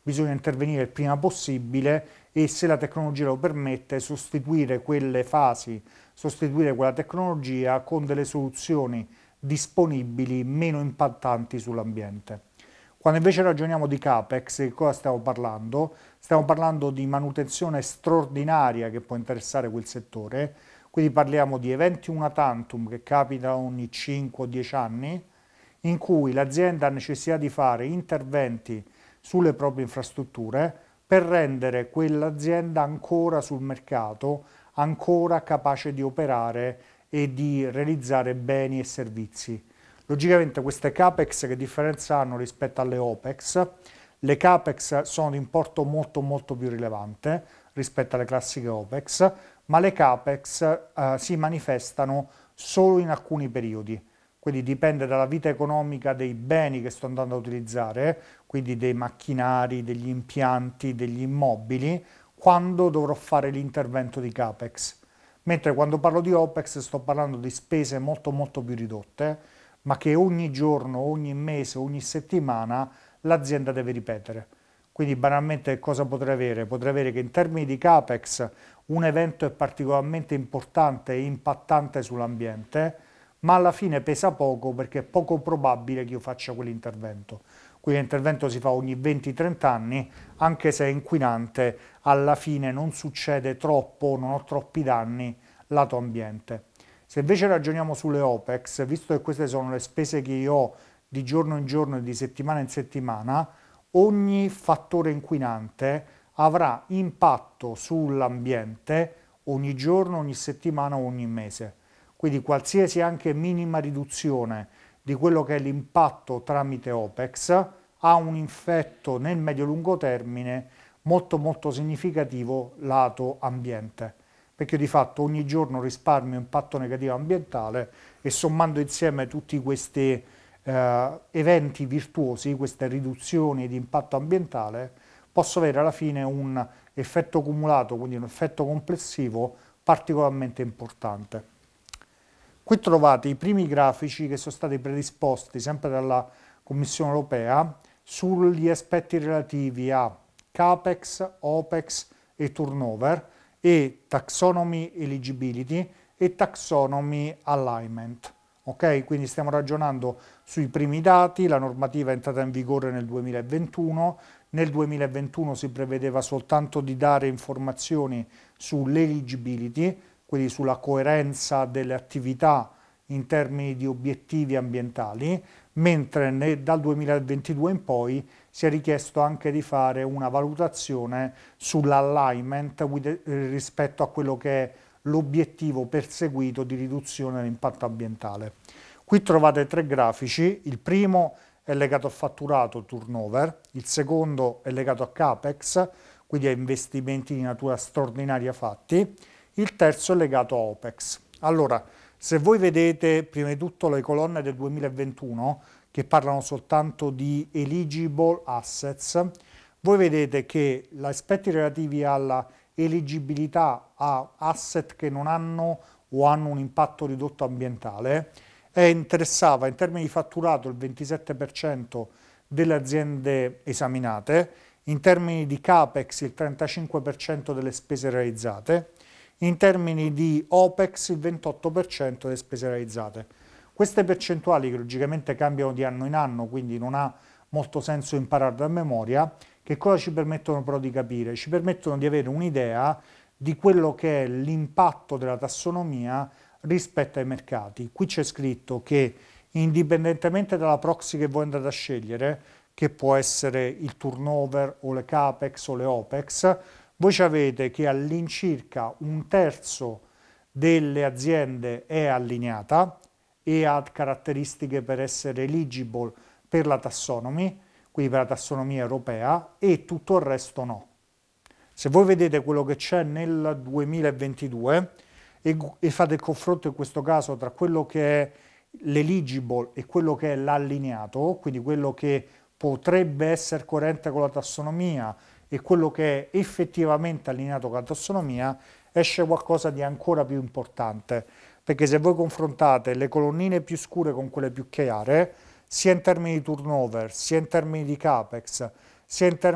bisogna intervenire il prima possibile e, se la tecnologia lo permette, sostituire quelle fasi, sostituire quella tecnologia con delle soluzioni disponibili meno impattanti sull'ambiente. Quando invece ragioniamo di CAPEX, di cosa stiamo parlando? Stiamo parlando di manutenzione straordinaria che può interessare quel settore, quindi parliamo di eventi una tantum che capitano ogni 5 o 10 anni, in cui l'azienda ha necessità di fare interventi sulle proprie infrastrutture per rendere quell'azienda ancora sul mercato, ancora capace di operare e di realizzare beni e servizi. Logicamente queste CAPEX che differenza hanno rispetto alle OPEX? Le CAPEX sono di importo molto molto più rilevante rispetto alle classiche OPEX, ma le CAPEX si manifestano solo in alcuni periodi. Quindi dipende dalla vita economica dei beni che sto andando a utilizzare, quindi dei macchinari, degli impianti, degli immobili, quando dovrò fare l'intervento di CAPEX. Mentre quando parlo di OPEX sto parlando di spese molto molto più ridotte, ma che ogni giorno, ogni mese, ogni settimana l'azienda deve ripetere. Quindi banalmente cosa potrei avere? Potrei avere che in termini di CAPEX un evento è particolarmente importante e impattante sull'ambiente, ma alla fine pesa poco perché è poco probabile che io faccia quell'intervento. Quindi l'intervento si fa ogni 20-30 anni, anche se è inquinante, alla fine non succede troppo, non ho troppi danni lato ambiente. Se invece ragioniamo sulle OPEX, visto che queste sono le spese che io ho di giorno in giorno e di settimana in settimana, ogni fattore inquinante avrà impatto sull'ambiente ogni giorno, ogni settimana, ogni mese. Quindi qualsiasi anche minima riduzione di quello che è l'impatto tramite OPEX ha un effetto nel medio-lungo termine molto molto significativo lato ambiente, perché di fatto ogni giorno risparmio impatto negativo ambientale e sommando insieme tutti questi eventi virtuosi, queste riduzioni di impatto ambientale, posso avere alla fine un effetto cumulato, quindi un effetto complessivo particolarmente importante. Qui trovate i primi grafici che sono stati predisposti sempre dalla Commissione europea sugli aspetti relativi a CAPEX, OPEX e turnover e taxonomy eligibility e taxonomy alignment. Ok, quindi stiamo ragionando sui primi dati, la normativa è entrata in vigore nel 2021, nel 2021 si prevedeva soltanto di dare informazioni sull'eligibility, quindi sulla coerenza delle attività in termini di obiettivi ambientali, mentre dal 2022 in poi si è richiesto anche di fare una valutazione sull'alignment rispetto a quello che è l'obiettivo perseguito di riduzione dell'impatto ambientale. Qui trovate tre grafici, il primo è legato al fatturato turnover, il secondo è legato a CAPEX, quindi a investimenti di natura straordinaria fatti, il terzo è legato a OPEX. Allora, se voi vedete prima di tutto le colonne del 2021 che parlano soltanto di eligible assets, voi vedete che gli aspetti relativi alla eligibilità a asset che non hanno o hanno un impatto ridotto ambientale interessava in termini di fatturato il 27% delle aziende esaminate, in termini di CAPEX il 35% delle spese realizzate, in termini di OPEX il 28% delle spese realizzate. Queste percentuali che logicamente cambiano di anno in anno, quindi non ha molto senso impararle a memoria, che cosa ci permettono però di capire? Ci permettono di avere un'idea di quello che è l'impatto della tassonomia rispetto ai mercati. Qui c'è scritto che indipendentemente dalla proxy che voi andate a scegliere, che può essere il turnover o le CAPEX o le OPEX, voi avete che all'incirca un terzo delle aziende è allineata e ha caratteristiche per essere eligible per la tassonomy, quindi per la tassonomia europea, e tutto il resto no. Se voi vedete quello che c'è nel 2022 e fate il confronto in questo caso tra quello che è l'eligible e quello che è l'allineato, quindi quello che potrebbe essere coerente con la tassonomia e quello che è effettivamente allineato con la tassonomia, esce qualcosa di ancora più importante, perché se voi confrontate le colonnine più scure con quelle più chiare, sia in termini di turnover, sia in termini di CAPEX, sia in termini